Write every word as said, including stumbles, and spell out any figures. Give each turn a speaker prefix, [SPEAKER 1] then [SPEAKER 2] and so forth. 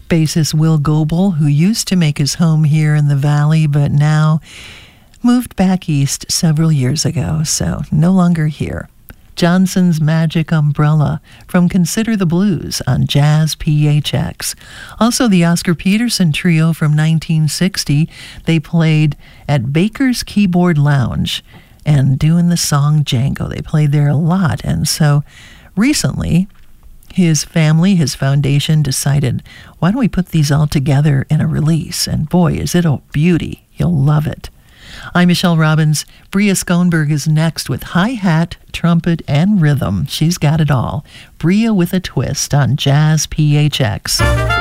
[SPEAKER 1] Bassist Will Goebel, who used to make his home here in the Valley, but now moved back east several years ago, so no longer here. Johnson's Magic Umbrella from Consider the Blues on Jazz P H X. Also, the Oscar Peterson Trio from nineteen sixty. They played at Baker's Keyboard Lounge and doing the song Django. They played there a lot, and so recently his family, his foundation decided, why don't we put these all together in a release? And boy, is it a beauty. You'll love it. I'm Michelle Robbins. Bria Schoenberg is next with hi-hat, trumpet, and rhythm. She's got it all. Bria with a twist on Jazz P H X.